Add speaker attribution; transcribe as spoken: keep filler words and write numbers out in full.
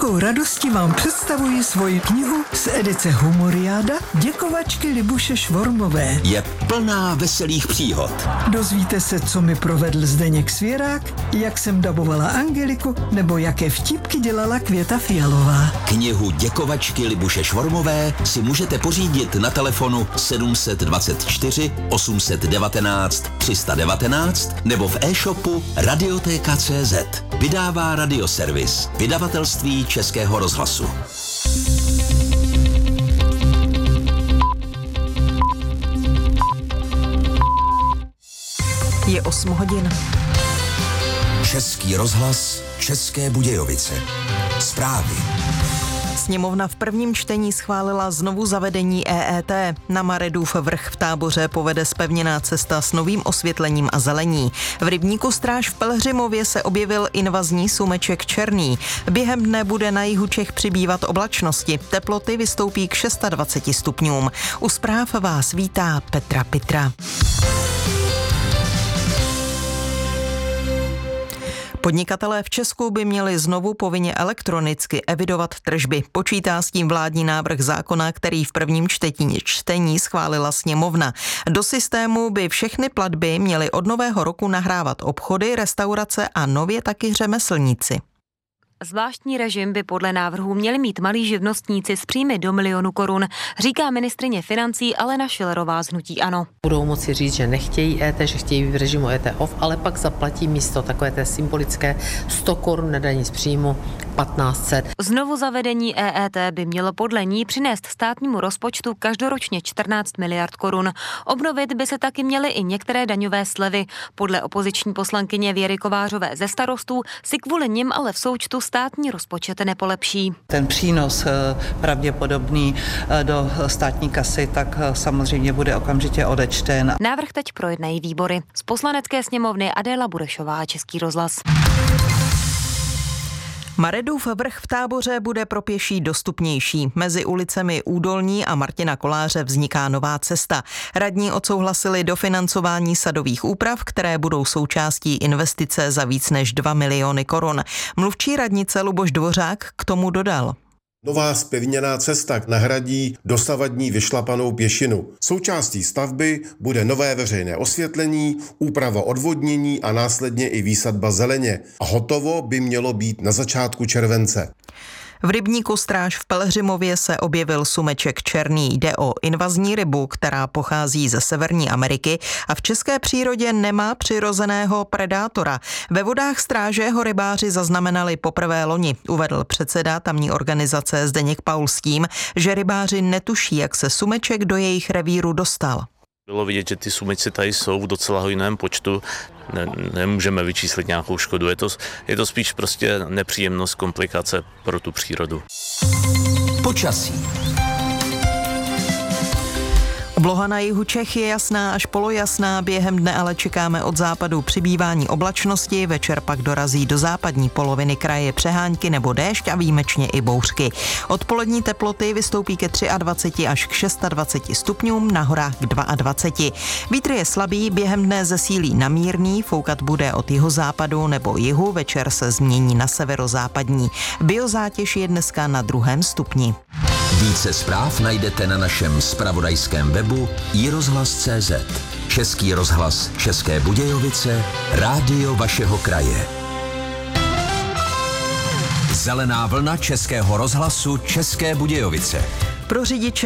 Speaker 1: velkou radostí vám představuji svoji knihu z edice Humoriáda Děkovačky Libuše Švormové.
Speaker 2: Je plná veselých příhod.
Speaker 1: Dozvíte se, co mi provedl Zdeněk Svěrák, jak jsem dabovala Angeliku, nebo jaké vtipky dělala Květa Fialová.
Speaker 2: Knihu Děkovačky Libuše Švormové si můžete pořídit na telefonu sedm dvacet čtyři osm devatenáct tři sta devatenáct nebo v e-shopu Radiotéka tečka cé zet. Vydává Radioservis, vydavatelství Českého rozhlasu.
Speaker 3: Je osm hodin.
Speaker 2: Český rozhlas, České Budějovice. Zprávy.
Speaker 3: Sněmovna v prvním čtení schválila znovu zavedení E E T. Na Maredův vrch v Táboře povede zpevněná cesta s novým osvětlením a zelení. V rybníku Stráž v Pelhřimově se objevil invazní sumeček černý. Během dne bude na jihu Čech přibývat oblačnosti. Teploty vystoupí k dvaceti šesti stupňům. U zpráv vás vítá Petra Pitra. Podnikatelé v Česku by měli znovu povinně elektronicky evidovat tržby. Počítá s tím vládní návrh zákona, který v prvním čtení, čtení schválila sněmovna. Do systému by všechny platby měly od nového roku nahrávat obchody, restaurace a nově taky řemeslníci.
Speaker 4: Zvláštní režim by podle návrhu měli mít malí živnostníci s příjmy do milionu korun, říká ministryně financí Alena Schillerová z hnutí ANO.
Speaker 5: Budou moci říct, že nechtějí E T, že chtějí v režimu E T off, ale pak zaplatí místo takové té symbolické sto korun na daní z příjmu patnáct set.
Speaker 4: Znovu zavedení E E T by mělo podle ní přinést státnímu rozpočtu každoročně čtrnáct miliard korun. Obnovit by se taky měly i některé daňové slevy. Podle opoziční poslankyně Věry Kovářové ze Starostů si kvůli nim ale v součtu státní rozpočet nepolepší.
Speaker 6: Ten přínos pravděpodobný do státní kasy tak samozřejmě bude okamžitě odečten.
Speaker 4: Návrh teď projednají výbory. Z Poslanecké sněmovny Adéla Burešová, Český rozhlas.
Speaker 3: Maredův vrch v Táboře bude pro pěší dostupnější. Mezi ulicemi Údolní a Martina Koláře vzniká nová cesta. Radní odsouhlasili dofinancování sadových úprav, které budou součástí investice za víc než dva miliony korun. Mluvčí radnice Luboš Dvořák k tomu dodal.
Speaker 7: Nová zpevněná cesta nahradí dosavadní vyšlapanou pěšinu. Součástí stavby bude nové veřejné osvětlení, úprava odvodnění a následně i výsadba zeleně. A hotovo by mělo být na začátku července.
Speaker 3: V rybníku Stráž v Pelhřimově se objevil sumeček černý. Jde o invazní rybu, která pochází ze Severní Ameriky a v české přírodě nemá přirozeného predátora. Ve vodách Stráže ho rybáři zaznamenali poprvé loni. Uvedl předseda tamní organizace Zdeněk Paul s tím, že rybáři netuší, jak se sumeček do jejich revíru dostal.
Speaker 8: Bylo vidět, že ty sumečci tady jsou v docela hojném počtu. Ne, nemůžeme vyčíslit nějakou škodu. Je to, je to spíš prostě nepříjemnost, komplikace pro tu přírodu.
Speaker 2: Počasí.
Speaker 3: Obloha na jihu Čech je jasná až polojasná, během dne ale čekáme od západu přibývání oblačnosti, večer pak dorazí do západní poloviny kraje přehánky nebo déšť a výjimečně i bouřky. Odpolední teploty vystoupí ke dvaceti třemi až k dvaceti šesti stupňům, na horách k dvaceti dvěma. Vítr je slabý, během dne zesílí na mírný, foukat bude od jihozápadu nebo jihu, večer se změní na severozápadní. Biozátěž je dneska na druhém stupni.
Speaker 2: Více zpráv najdete na našem zpravodajském webu i rozhlas tečka cé zet. Český rozhlas České Budějovice, rádio vašeho kraje. Zelená vlna Českého rozhlasu České Budějovice.
Speaker 3: Pro řidiče